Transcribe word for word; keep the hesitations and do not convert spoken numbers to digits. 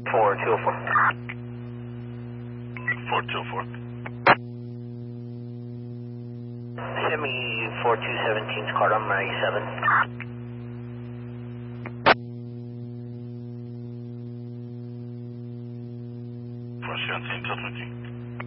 four two oh four. four two four. Send me four two seventeen's car number ninety-seven. four seventeen, two twenty.